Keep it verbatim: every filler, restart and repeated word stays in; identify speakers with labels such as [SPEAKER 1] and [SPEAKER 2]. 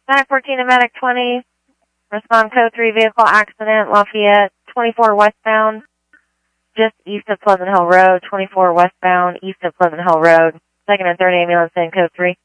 [SPEAKER 1] nine fourteen to Medic twenty. Respond code three, vehicle accident, Lafayette, twenty-four westbound, just east of Pleasant Hill Road, twenty-four westbound, east of Pleasant Hill Road. Second and third ambulance in code three.